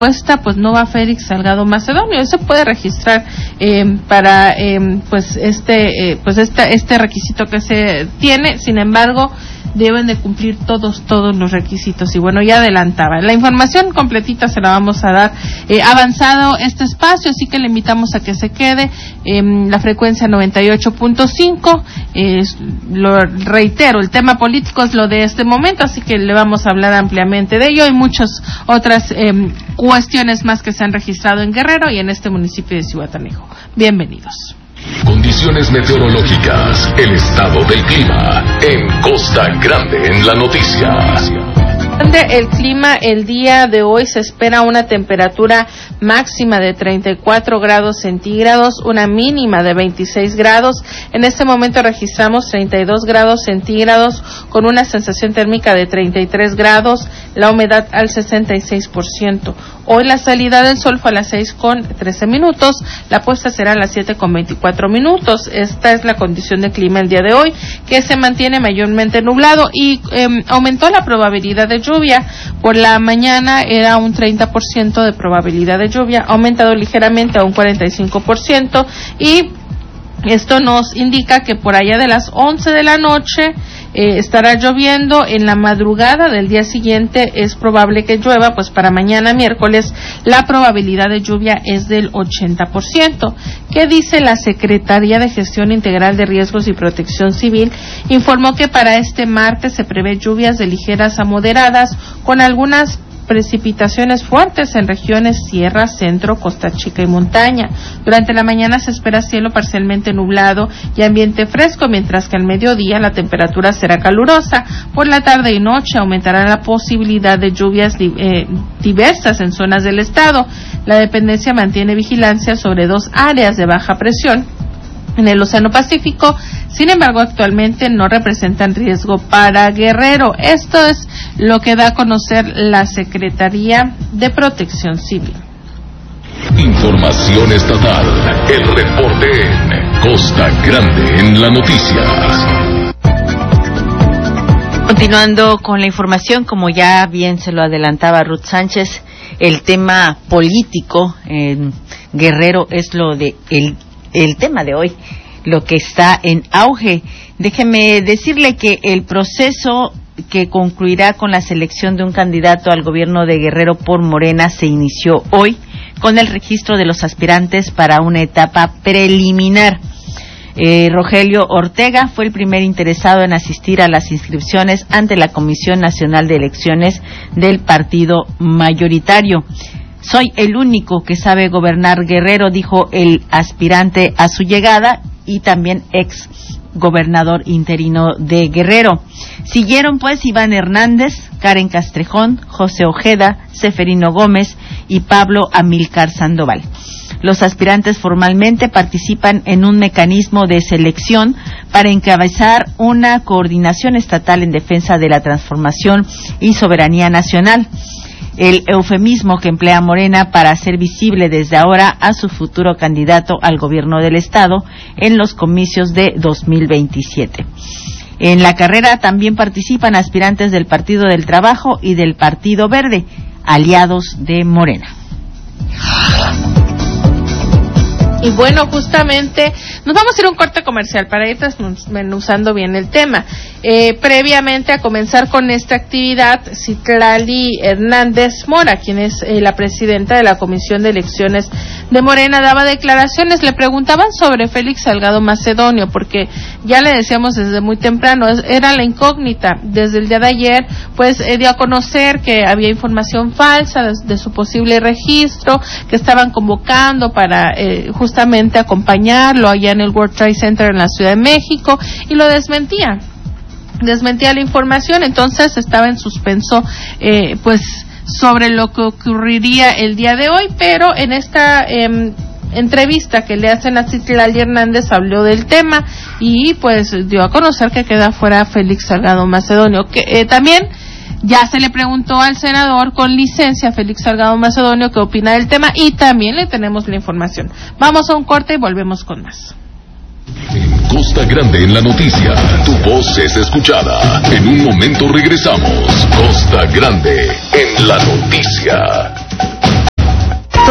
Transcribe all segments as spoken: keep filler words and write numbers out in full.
pues no va Félix Salgado Macedonio. Eso puede registrar eh, para eh, pues este eh, pues este este requisito que se tiene. Sin embargo, deben de cumplir todos todos los requisitos. Y bueno, ya adelantaba la información completita, se la vamos a dar eh, avanzado este espacio, así que le invitamos a que se quede en eh, la frecuencia noventa y ocho punto cinco. Eh, lo reitero, el tema político es lo de este momento, así que le vamos a hablar ampliamente de ello. Hay muchas otras eh, cuestiones más que se han registrado en Guerrero y en este municipio de Zihuatanejo. Bienvenidos. Condiciones meteorológicas, el estado del clima en Costa Grande en la noticia. El clima el día de hoy se espera una temperatura máxima de treinta y cuatro grados centígrados, una mínima de veintiséis grados. En este momento registramos treinta y dos grados centígrados con una sensación térmica de treinta y tres grados, la humedad al sesenta y seis por ciento. Hoy la salida del sol fue a las seis con trece minutos, la puesta será a las siete con veinticuatro minutos. Esta es la condición de clima el día de hoy, que se mantiene mayormente nublado y eh, aumentó la probabilidad de lluvia. Por la mañana era un treinta por ciento de probabilidad de lluvia, ha aumentado ligeramente a un cuarenta y cinco por ciento y esto nos indica que por allá de las once de la noche eh, estará lloviendo. En la madrugada del día siguiente es probable que llueva, pues para mañana miércoles la probabilidad de lluvia es del ochenta por ciento. ¿Qué dice la Secretaría de Gestión Integral de Riesgos y Protección Civil? Informó que para este martes se prevé lluvias de ligeras a moderadas con algunas precipitaciones fuertes en regiones sierra, centro, costa chica y montaña. Durante la mañana se espera cielo parcialmente nublado y ambiente fresco, mientras que al mediodía la temperatura será calurosa. Por la tarde y noche aumentará la posibilidad de lluvias eh, diversas en zonas del estado. La dependencia mantiene vigilancia sobre dos áreas de baja presión en el Océano Pacífico. Sin embargo, actualmente no representan riesgo para Guerrero. Esto es lo que da a conocer la Secretaría de Protección Civil. Información estatal, el reporte en Costa Grande en la noticia. Continuando con la información, como ya bien se lo adelantaba Ruth Sánchez, el tema político en Guerrero es lo de el el tema de hoy, lo que está en auge. Déjeme decirle que el proceso que concluirá con la selección de un candidato al gobierno de Guerrero por Morena se inició hoy con el registro de los aspirantes para una etapa preliminar. Eh, Rogelio Ortega fue el primer interesado en asistir a las inscripciones ante la Comisión Nacional de Elecciones del partido mayoritario. Soy el único que sabe gobernar Guerrero, dijo el aspirante a su llegada y también ex gobernador interino de Guerrero. Siguieron pues Iván Hernández, Karen Castrejón, José Ojeda, Seferino Gómez y Pablo Amílcar Sandoval. Los aspirantes formalmente participan en un mecanismo de selección para encabezar una coordinación estatal en defensa de la transformación y soberanía nacional. El eufemismo que emplea Morena para hacer visible desde ahora a su futuro candidato al gobierno del estado en los comicios de dos mil veintisiete. En la carrera también participan aspirantes del Partido del Trabajo y del Partido Verde, aliados de Morena. Y bueno, justamente nos vamos a ir a un corte comercial para ir desmenuzando bien el tema. Eh, previamente a comenzar con esta actividad, Citlali Hernández Mora, quien es eh, la presidenta de la Comisión de Elecciones de Morena, daba declaraciones. Le preguntaban sobre Félix Salgado Macedonio, porque ya le decíamos desde muy temprano, era la incógnita. Desde el día de ayer, pues eh, dio a conocer que había información falsa de, de su posible registro, que estaban convocando para eh, justamente justamente acompañarlo allá en el World Trade Center en la Ciudad de México, y lo desmentía, desmentía la información. Entonces estaba en suspenso eh, pues sobre lo que ocurriría el día de hoy, pero en esta eh, entrevista que le hacen a Citlali Hernández habló del tema y pues dio a conocer que queda fuera Félix Salgado Macedonio, que eh, también ya se le preguntó al senador con licencia, Félix Salgado Macedonio, qué opina del tema, y también le tenemos la información. Vamos a un corte y volvemos con más. En Costa Grande en la noticia, tu voz es escuchada. En un momento regresamos. Costa Grande en la noticia.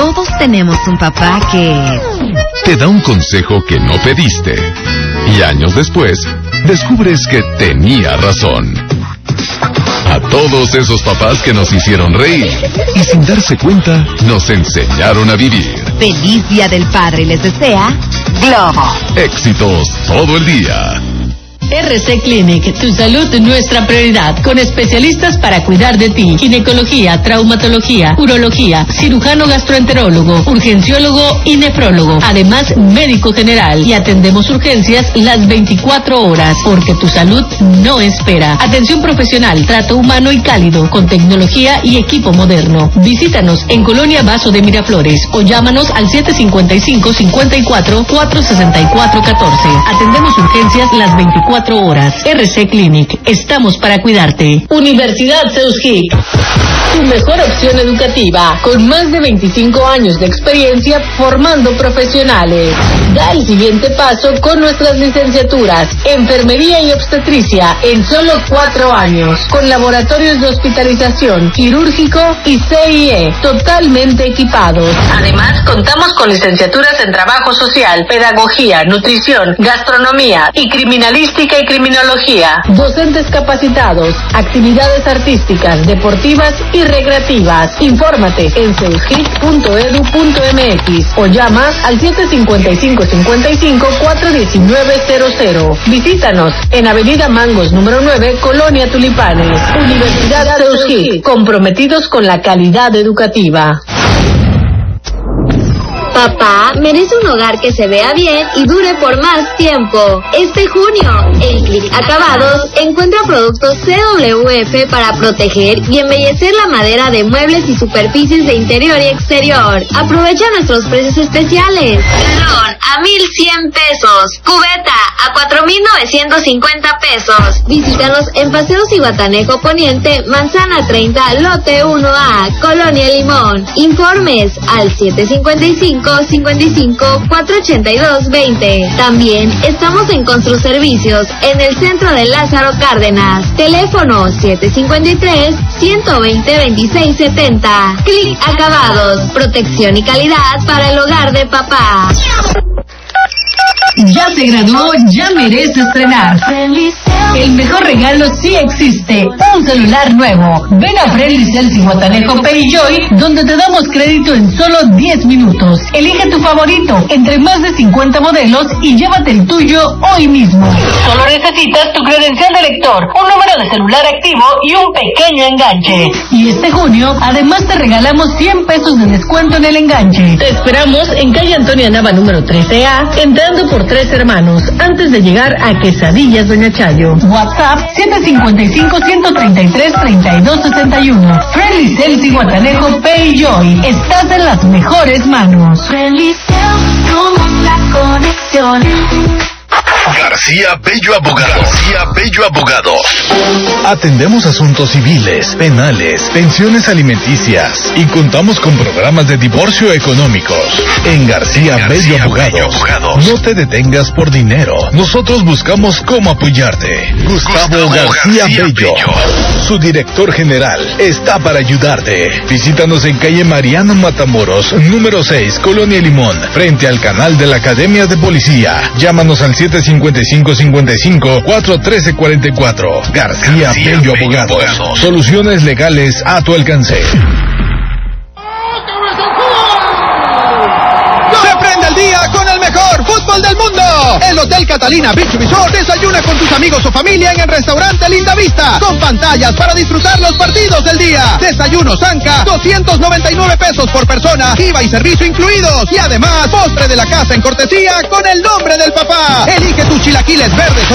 Todos tenemos un papá que... te da un consejo que no pediste. Y años después, descubres que tenía razón. A todos esos papás que nos hicieron reír y sin darse cuenta, nos enseñaron a vivir. Feliz Día del Padre les desea Globo. Éxitos todo el día. R C Clinic, tu salud nuestra prioridad, con especialistas para cuidar de ti, ginecología, traumatología, urología, cirujano gastroenterólogo, urgenciólogo y nefrólogo, además médico general, y atendemos urgencias las veinticuatro horas, porque tu salud no espera. Atención profesional, trato humano y cálido, con tecnología y equipo moderno. Visítanos en Colonia Vaso de Miraflores o llámanos al siete cinco cinco, cinco cuatro, cuatro seis cuatro uno cuatro. Atendemos urgencias las veinticuatro horas. R C Clinic, estamos para cuidarte. Universidad Seuskic, tu mejor opción educativa, con más de veinticinco años de experiencia formando profesionales. Da el siguiente paso con nuestras licenciaturas, enfermería y obstetricia, en solo cuatro años, con laboratorios de hospitalización, quirúrgico y C I E, totalmente equipados. Además, contamos con licenciaturas en trabajo social, pedagogía, nutrición, gastronomía y criminalística y criminología. Docentes capacitados, actividades artísticas, deportivas y recreativas. Infórmate en seuskic punto edu punto mx o llama al siete cinco cinco, cinco cinco, cuatro uno nueve cero cero. Visítanos en Avenida Mangos número nueve, Colonia Tulipanes. Universidad Seuskic, comprometidos con la calidad educativa. Papá merece un hogar que se vea bien y dure por más tiempo. Este junio, en Click Acabados, encuentra productos C W F para proteger y embellecer la madera de muebles y superficies de interior y exterior. Aprovecha nuestros precios especiales. Galón a mil cien pesos. Cubeta a cuatro mil novecientos cincuenta pesos. Visítanos en Paseo Zihuatanejo Poniente, Manzana treinta, Lote uno A, Colonia Limón. Informes al siete cinco cinco, cinco cinco, cuatro ocho dos, veinte. También estamos en Construservicios en el centro de Lázaro Cárdenas. Teléfono siete cinco tres, uno dos cero, dos seis siete cero. Click Acabados, protección y calidad para el hogar de papá. Ya se graduó, ya merece estrenar. El mejor regalo sí existe, un celular nuevo. Ven a Friendly Cell Zihuatanejo Perilloy, donde te damos crédito en solo diez minutos. Elige tu favorito entre más de cincuenta modelos y llévate el tuyo hoy mismo. Solo necesitas tu credencial de lector, un número de celular activo y un pequeño enganche. Y este junio, además te regalamos cien pesos de descuento en el enganche. Te esperamos en calle Antonia Nava número trece A, entrando por Tres Hermanos, antes de llegar a Quesadillas Doña Chayo. WhatsApp siete cinco cinco, uno tres tres, tres dos seis uno. Friendly Cell Zihuatanejo Perilloy. Estás en las mejores manos. Friendly Cell, somos la conexión. García Bello Abogado. García Bello Abogado. Atendemos asuntos civiles, penales, pensiones alimenticias y contamos con programas de divorcio económicos. En García, García Bello Abogados, Bello Abogados. No te detengas por dinero. Nosotros buscamos cómo apoyarte. Gustavo, Gustavo García, García Bello, Bello, su director general, está para ayudarte. Visítanos en calle Mariano Matamoros, número seis, Colonia Limón, frente al canal de la Academia de Policía. Llámanos al siete cinco cinco, cinco cinco, cuatro uno tres, cuatro cuatro. García, García Bello, Bello Abogados. Abogados. Soluciones legales a tu alcance. Se prende el día con el mejor fútbol del mundo. El Hotel Catalina Beach Resort desayuna con tus amigos o familia en el restaurante Linda Vista, con pantallas para disfrutar los partidos del día. Desayuno Zanca, doscientos noventa y nueve pesos por persona, I V A y servicio incluidos. Y además, postre de la casa en cortesía con el nombre del papá. Elige tus chilaquiles verdes